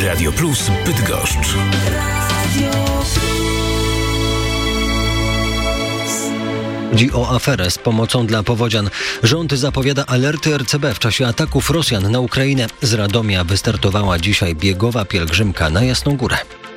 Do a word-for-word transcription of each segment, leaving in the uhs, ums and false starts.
Radio Plus Bydgoszcz. Chodzi o aferę z pomocą dla powodzian. Rząd zapowiada alerty R C B w czasie ataków Rosjan na Ukrainę. Z Radomia wystartowała dzisiaj biegowa pielgrzymka na Jasną Górę.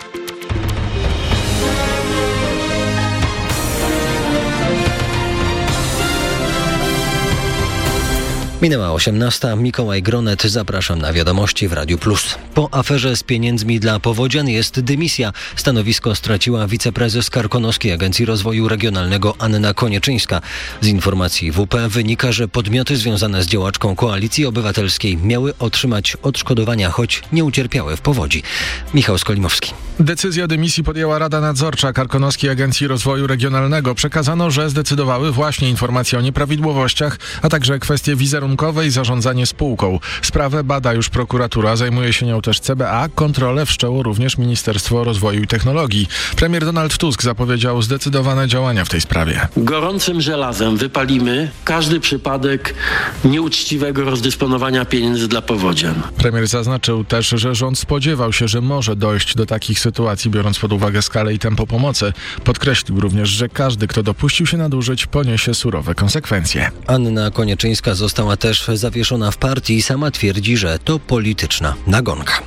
Minęła osiemnasta. Mikołaj Gronet, zapraszam na wiadomości w Radiu Plus. Po aferze z pieniędzmi dla powodzian jest dymisja. Stanowisko straciła wiceprezes Karkonoskiej Agencji Rozwoju Regionalnego Anna Konieczyńska. Z informacji W P wynika, że podmioty związane z działaczką Koalicji Obywatelskiej miały otrzymać odszkodowania, choć nie ucierpiały w powodzi. Michał Skolimowski. Decyzję o dymisji podjęła Rada Nadzorcza Karkonoskiej Agencji Rozwoju Regionalnego. Przekazano, że zdecydowały właśnie informacje o nieprawidłowościach, a także kwestie wizerunkowe i zarządzanie spółką. Sprawę bada już prokuratura, zajmuje się nią też C B A. Kontrolę wszczęło również Ministerstwo Rozwoju i Technologii. Premier Donald Tusk zapowiedział zdecydowane działania w tej sprawie. Gorącym żelazem wypalimy każdy przypadek nieuczciwego rozdysponowania pieniędzy dla powodzian. Premier zaznaczył też, że rząd spodziewał się, że może dojść do takich sytuacji, biorąc pod uwagę skalę i tempo pomocy. Podkreślił również, że każdy, kto dopuścił się nadużyć, poniesie surowe konsekwencje. Anna Konieczyńska została też zawieszona w partii i sama twierdzi, że to polityczna nagonka.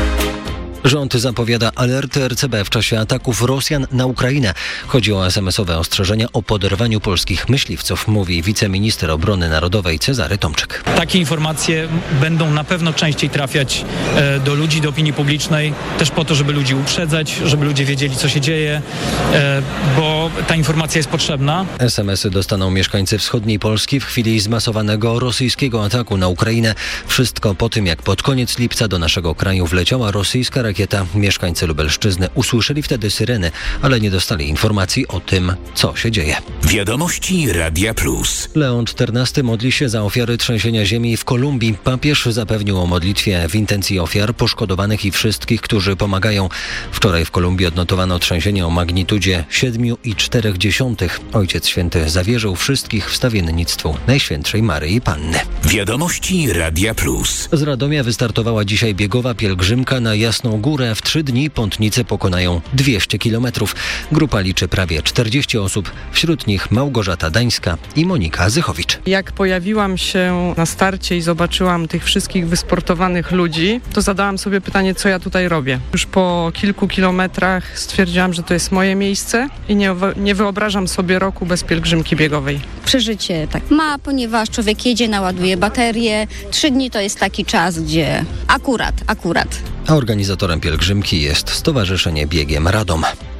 Rząd zapowiada alerty R C B w czasie ataków Rosjan na Ukrainę. Chodzi o es em esowe ostrzeżenia o poderwaniu polskich myśliwców, mówi wiceminister obrony narodowej Cezary Tomczyk. Takie informacje będą na pewno częściej trafiać e, do ludzi, do opinii publicznej, też po to, żeby ludzi uprzedzać, żeby ludzie wiedzieli, co się dzieje, e, bo ta informacja jest potrzebna. es em esy dostaną mieszkańcy wschodniej Polski w chwili zmasowanego rosyjskiego ataku na Ukrainę. Wszystko po tym, jak pod koniec lipca do naszego kraju wleciała rosyjska rakieta. Mieszkańcy Lubelszczyzny usłyszeli wtedy syreny, ale nie dostali informacji o tym, co się dzieje. Wiadomości Radia Plus. Leon czternasty modli się za ofiary trzęsienia ziemi w Kolumbii. Papież zapewnił o modlitwie w intencji ofiar, poszkodowanych i wszystkich, którzy pomagają. Wczoraj w Kolumbii odnotowano trzęsienie o magnitudzie siedem i cztery dziesiąte. Ojciec Święty zawierzył wszystkich wstawiennictwu Najświętszej Maryi Panny. Wiadomości Radia Plus. Z Radomia wystartowała dzisiaj biegowa pielgrzymka na Jasną Górę. W trzy dni pątnicy pokonają dwieście kilometrów. Grupa liczy prawie czterdzieści osób, wśród nich Małgorzata Dańska i Monika Zychowicz. Jak pojawiłam się na starcie i zobaczyłam tych wszystkich wysportowanych ludzi, to zadałam sobie pytanie, co ja tutaj robię. Już po kilku kilometrach stwierdziłam, że to jest moje miejsce i nie, nie wyobrażam sobie roku bez pielgrzymki biegowej. Przeżycie tak ma, ponieważ człowiek jedzie, naładuje baterię. Trzy dni to jest taki czas, gdzie akurat, akurat. A organizatorem pielgrzymki jest Stowarzyszenie Biegiem Radom.